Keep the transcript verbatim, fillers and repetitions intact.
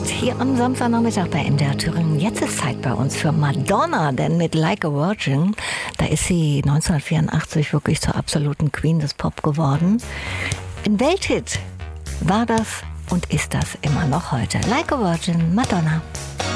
Zeit hier am Samstagnachmittag bei M D R Thüringen. Jetzt ist Zeit bei uns für Madonna, denn mit Like a Virgin, da ist sie neunzehnhundertvierundachtzig wirklich zur absoluten Queen des Pop geworden. Ein Welthit war das und ist das immer noch heute. Like a Virgin, Madonna.